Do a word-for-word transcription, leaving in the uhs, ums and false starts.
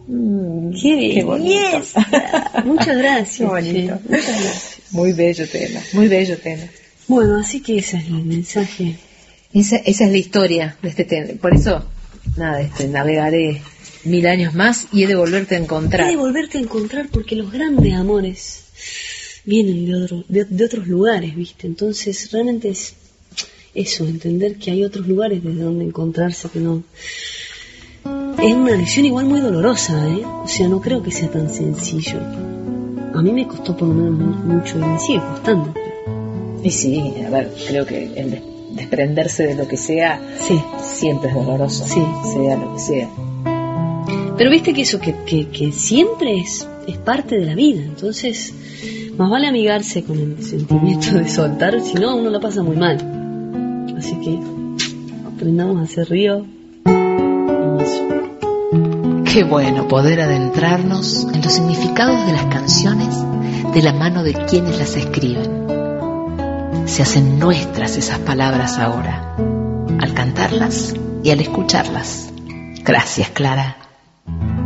Mm, ¡Qué, qué bonito! belleza! Muchas gracias. Qué bonito. Che, muchas gracias. Muy bello tema, muy bello tema. Bueno, así que ese es el mensaje. Esa, esa es la historia de este tema. Por eso, nada, este, navegaré mil años más y he de volverte a encontrar. He de volverte a encontrar porque los grandes amores vienen de, otro, de, de otros lugares, ¿viste? Entonces, realmente es eso, entender que hay otros lugares desde donde encontrarse, que no... Es una lección igual muy dolorosa, ¿eh? O sea, no creo que sea tan sencillo. A mí me costó por lo menos mucho y me sigue costando. Y sí, a ver, creo que el des- desprenderse de lo que sea Sí. siempre es doloroso, Sí. sea lo que sea. Pero viste que eso, que, que, que siempre es, es parte de la vida. Entonces, más vale amigarse con el sentimiento de soltar, si no, uno la pasa muy mal. Así que aprendamos a hacer río. Y eso. Qué bueno poder adentrarnos en los significados de las canciones de la mano de quienes las escriben. Se hacen nuestras esas palabras ahora, al cantarlas y al escucharlas. Gracias, Clara.